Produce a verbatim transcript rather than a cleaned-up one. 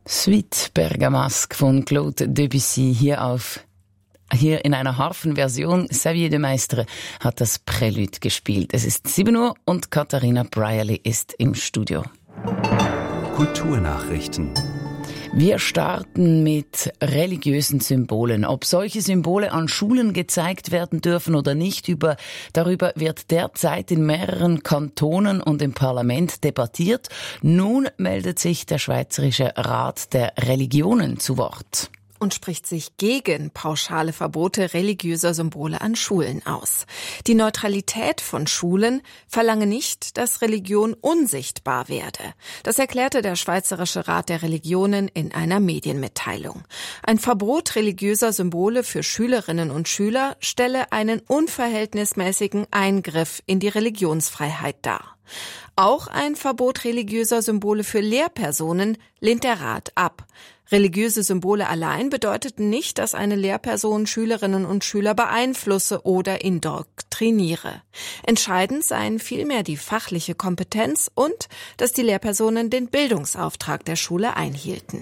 Suite Bergamasque von Claude Debussy hier auf hier in einer Harfenversion. Xavier de Maistre hat das Prälude gespielt. Es ist sieben Uhr und Katharina Brierly ist im Studio. Kulturnachrichten. Wir starten mit religiösen Symbolen. Ob solche Symbole an Schulen gezeigt werden dürfen oder nicht, über, darüber wird derzeit in mehreren Kantonen und im Parlament debattiert. Nun meldet sich der Schweizerische Rat der Religionen zu Wort und spricht sich gegen pauschale Verbote religiöser Symbole an Schulen aus. Die Neutralität von Schulen verlange nicht, dass Religion unsichtbar werde. Das erklärte der Schweizerische Rat der Religionen in einer Medienmitteilung. Ein Verbot religiöser Symbole für Schülerinnen und Schüler stelle einen unverhältnismäßigen Eingriff in die Religionsfreiheit dar. Auch ein Verbot religiöser Symbole für Lehrpersonen lehnt der Rat ab. Religiöse Symbole allein bedeuteten nicht, dass eine Lehrperson Schülerinnen und Schüler beeinflusse oder indoktriniere. Entscheidend seien vielmehr die fachliche Kompetenz und, dass die Lehrpersonen den Bildungsauftrag der Schule einhielten.